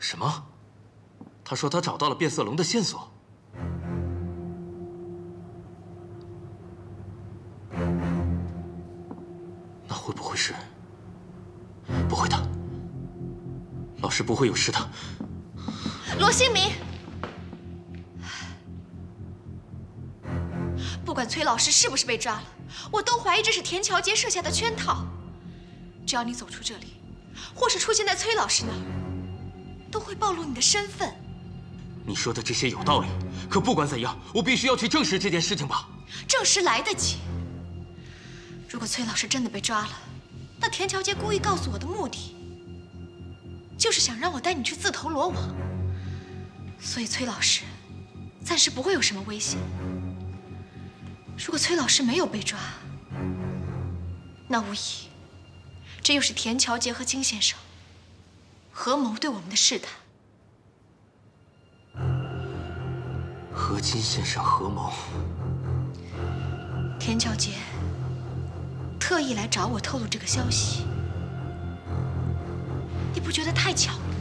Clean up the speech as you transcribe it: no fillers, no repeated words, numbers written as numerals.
什么？他说他找到了变色龙的线索。那会不会是？不会的，老师不会有事的。 罗新明，不管崔老师是不是被抓了，我都怀疑这是田乔杰设下的圈套。只要你走出这里，或是出现在崔老师那儿，都会暴露你的身份。 你说的这些有道理，可不管怎样，我必须要去证实这件事情吧。 证实来得及。如果崔老师真的被抓了，那田乔杰故意告诉我的目的，就是想让我带你去自投罗网。所以崔老师暂时不会有什么危险。如果崔老师没有被抓，那无疑这又是田乔杰和金先生合谋对我们的试探。 和金先生合谋， 田乔杰特意来找我透露这个消息，你不觉得太巧了？